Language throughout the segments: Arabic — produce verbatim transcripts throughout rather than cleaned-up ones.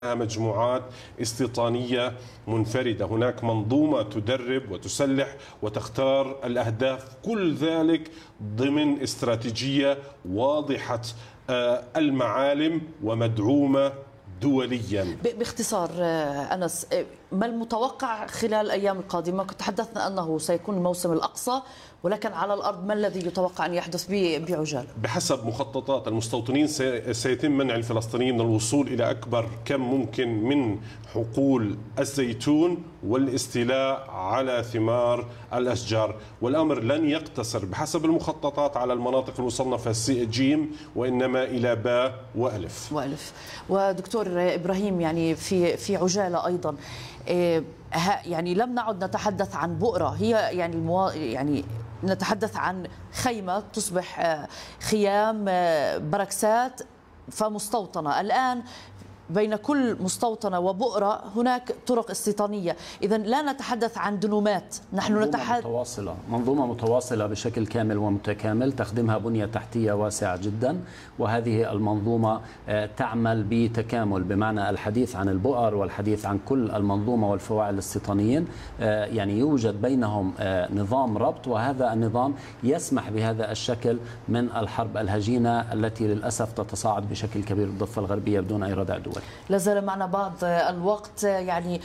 مجموعات استيطانية منفردة، هناك منظومة تدرب وتسلح وتختار الأهداف، كل ذلك ضمن استراتيجية واضحة المعالم ومدعومة دوليا. باختصار أنس، ما المتوقع خلال الأيام القادمة؟ كنت تحدثنا أنه سيكون الموسم الأقصى، ولكن على الأرض ما الذي يتوقع أن يحدث بعجالة؟ بحسب مخططات المستوطنين سيتم منع الفلسطينيين من الوصول إلى أكبر كم ممكن من حقول الزيتون والاستيلاء على ثمار الأشجار، والأمر لن يقتصر بحسب المخططات على المناطق المصنفة جيم، وإنما إلى باء وألف. وألف. ودكتور إبراهيم، يعني في في عجالة أيضا، يعني لم نعد نتحدث عن بؤرة، هي يعني الموا... يعني نتحدث عن خيمة تصبح خيام بركسات فمستوطنة. الآن بين كل مستوطنة وبؤرة هناك طرق استيطانية، إذا لا نتحدث عن دنومات، نحن نتحدث متواصلة، منظومة متواصلة بشكل كامل ومتكامل تخدمها بنية تحتية واسعة جدا، وهذه المنظومة تعمل بتكامل، بمعنى الحديث عن البؤر والحديث عن كل المنظومة والفواعل الاستيطانيين يعني يوجد بينهم نظام ربط، وهذا النظام يسمح بهذا الشكل من الحرب الهجينة التي للأسف تتصاعد بشكل كبير الضفة الغربية بدون أي ردع دولي. لا زال معنا بعض الوقت، يعني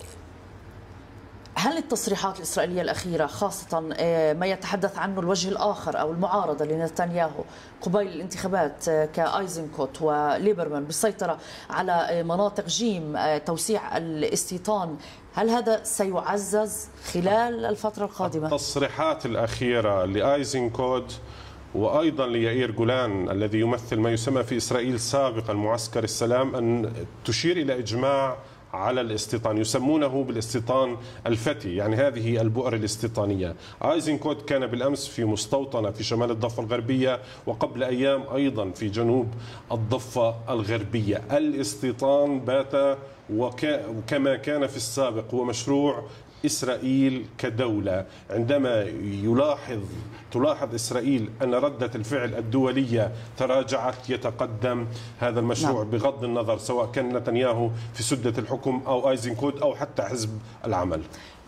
هل التصريحات الإسرائيلية الأخيرة، خاصة ما يتحدث عنه الوجه الآخر أو المعارضة لنتنياهو قبيل الانتخابات كايزنكوت وليبرمان بالسيطرة على مناطق جيم، توسيع الاستيطان، هل هذا سيعزز خلال الفترة القادمة؟ التصريحات الأخيرة لآيزنكوت وأيضا ليائير جولان الذي يمثل ما يسمى في إسرائيل سابقا معسكر السلام أن تشير إلى إجماع على الاستيطان، يسمونه بالاستيطان الفتي، يعني هذه البؤر الاستيطانية. آيزنكوت كان بالأمس في مستوطنة في شمال الضفة الغربية، وقبل أيام أيضا في جنوب الضفة الغربية. الاستيطان بات وكما كان في السابق هو مشروع إسرائيل كدولة. عندما يلاحظ تلاحظ إسرائيل أن ردة الفعل الدولية تراجعت، يتقدم هذا المشروع نعم. بغض النظر سواء كان نتنياهو في سدة الحكم أو آيزنكوت أو حتى حزب العمل.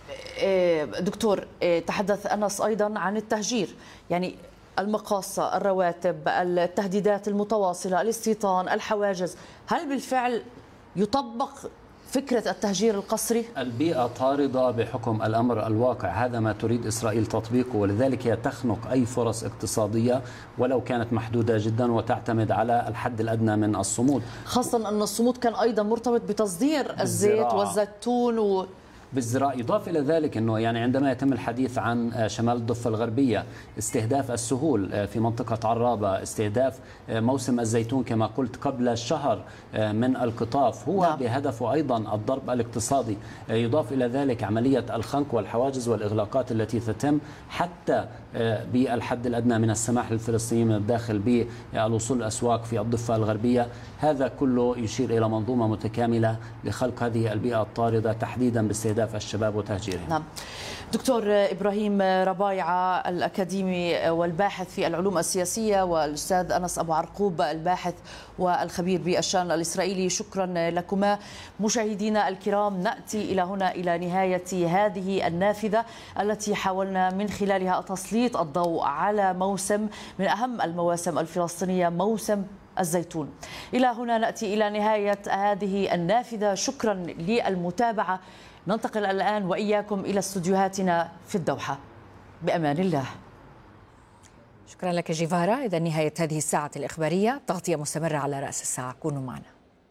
دكتور، تحدث أنس أيضا عن التهجير، يعني المقاصة، الرواتب، التهديدات المتواصلة، الاستيطان، الحواجز، هل بالفعل يطبق فكرة التهجير القسري؟ البيئة طاردة بحكم الأمر الواقع، هذا ما تريد إسرائيل تطبيقه، ولذلك هي تخنق أي فرص اقتصادية ولو كانت محدودة جدا وتعتمد على الحد الأدنى من الصمود، خاصة أن الصمود كان أيضا مرتبط بتصدير الزيت والزيتون و... بالزراعة. يضاف إلى ذلك أنه يعني عندما يتم الحديث عن شمال الضفة الغربية، استهداف السهول في منطقة عرابة، استهداف موسم الزيتون كما قلت قبل الشهر من القطاف، هو نعم. بهدفه أيضا الضرب الاقتصادي. يضاف إلى ذلك عملية الخنق والحواجز والإغلاقات التي تتم حتى بالحد الأدنى من السماح للفلسطينيين من الداخل بالوصول للأسواق في الضفة الغربية. هذا كله يشير إلى منظومة متكاملة لخلق هذه البيئة الطاردة تحديدا باستهداف الشباب وتهجيرهم. نعم. دكتور إبراهيم ربايعة، الأكاديمي والباحث في العلوم السياسية، والأستاذ أنس أبو عرقوب الباحث والخبير بالشأن الإسرائيلي، شكرا لكما. مشاهدينا الكرام، نأتي إلى هنا إلى نهاية هذه النافذة التي حاولنا من خلالها تسليط الضوء على موسم من أهم المواسم الفلسطينية، موسم الزيتون. إلى هنا نأتي إلى نهاية هذه النافذة، شكرا للمتابعة. ننتقل الآن وإياكم إلى استوديوهاتنا في الدوحة. بأمان الله. شكرا لك جيفارا. إذا نهاية هذه الساعة الإخبارية، تغطية مستمرة على رأس الساعة، كونوا معنا.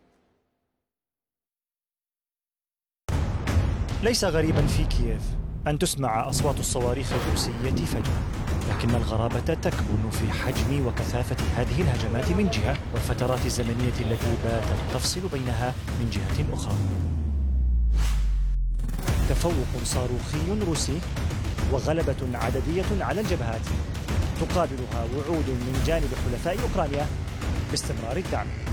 ليس غريبا في كييف أن تسمع أصوات الصواريخ الروسية فجأة، لكن الغرابة تكمن في حجم وكثافة هذه الهجمات من جهة، والفترات الزمنية التي باتت تفصل بينها من جهة أخرى. تفوق صاروخي روسي وغلبة عددية على الجبهات، تقابلها وعود من جانب حلفاء أوكرانيا باستمرار الدعم.